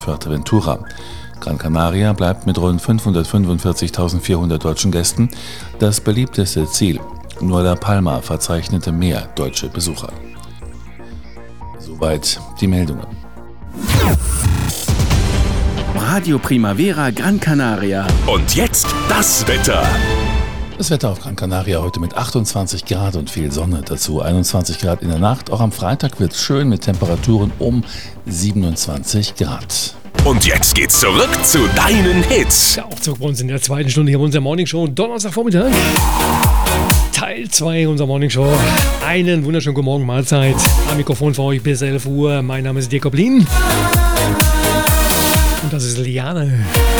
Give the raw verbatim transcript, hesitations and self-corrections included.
Fuerteventura. Gran Canaria bleibt mit rund fünfhundertfünfundvierzigtausendvierhundert deutschen Gästen das beliebteste Ziel. Nur La Palma verzeichnete mehr deutsche Besucher. Soweit die Meldungen. Radio Primavera Gran Canaria. Und jetzt das Wetter. Das Wetter auf Gran Canaria heute mit achtundzwanzig Grad und viel Sonne. Dazu einundzwanzig Grad in der Nacht. Auch am Freitag wird es schön mit Temperaturen um siebenundzwanzig Grad. Und jetzt geht's zurück zu deinen Hits. Ja, auch zurück bei uns in der zweiten Stunde hier bei unserer Morningshow. Donnerstagvormittag. Teil zwei unserer Morningshow. Einen wunderschönen guten Morgen, Mahlzeit. Am Mikrofon für euch bis elf Uhr. Mein Name ist Dirk Oblin. Und das ist Liane.